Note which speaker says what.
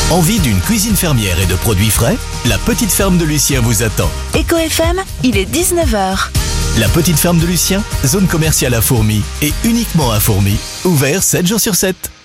Speaker 1: Envie d'une cuisine fermière et de produits frais? La petite ferme de Lucien vous attend.
Speaker 2: Éco FM, il est 19h.
Speaker 1: La petite ferme de Lucien, zone commerciale à Fourmies et uniquement à Fourmies, ouvert 7 jours sur 7.